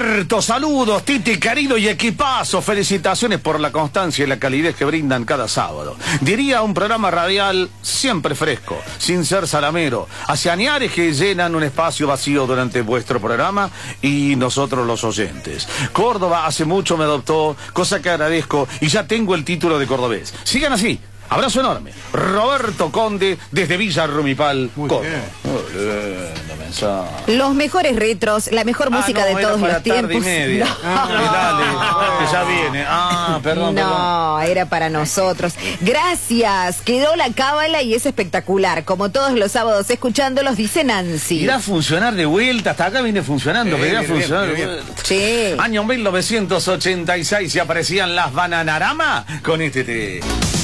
Roberto, saludos, Titi querido y equipazo. Felicitaciones por la constancia y la calidez que brindan cada sábado. Diría un programa radial siempre fresco, sin ser salamero. Hacia añares que llenan un espacio vacío durante vuestro programa y nosotros los oyentes. Córdoba hace mucho me adoptó, cosa que agradezco y ya tengo el título de cordobés. Sigan así. Abrazo enorme. Roberto Conde, desde Villa Rumipal, Córdoba. Los mejores retros, la mejor música de todos los tiempos. Y media. Dale, que ya viene. Perdón. No, era para nosotros. Gracias. Quedó la cábala y es espectacular. Como todos los sábados escuchándolos, dice Nancy. Irá a funcionar de vuelta. Hasta acá viene funcionando. Irá a funcionar de vuelta. Sí. Año 1986 y aparecían las Bananarama con este tema.